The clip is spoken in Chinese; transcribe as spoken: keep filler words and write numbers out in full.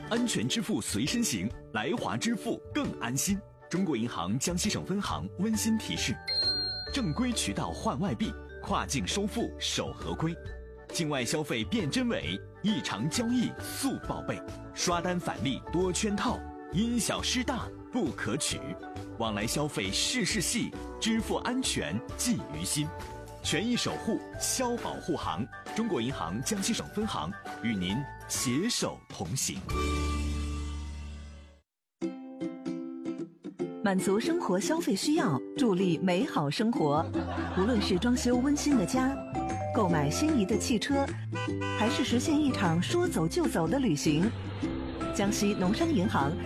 安全支付随身行，来华支付更安心。中国银行江西省分行温馨提示：正规渠道换外币，跨境收付守合规。境外消费辨真伪，异常交易速报备。刷单返利多圈套，因小失大不可取。往来消费事事细，支付安全记于心。权益守护，消保护行。中国银行江西省分行与您携手同行。 满足生活消费需要，助力美好生活。无论是装修温馨的家，购买心仪的汽车，还是实现一场说走就走的旅行，江西农商银行